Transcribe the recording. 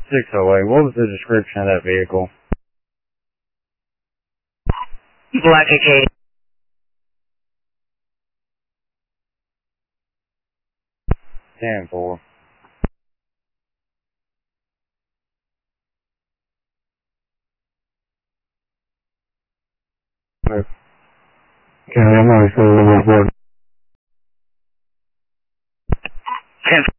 608, what was the description of that vehicle? Black AK. 10-4. Okay, I'm already still report. 10